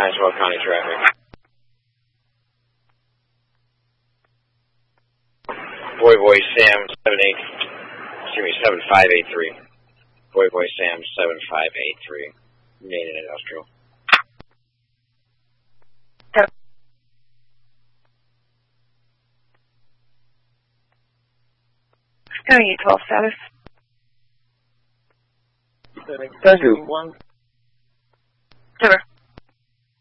12 County traffic. Boy Sam 7583. Boy Sam 7583. Main and Industrial. County 12 status. Thank you. Over.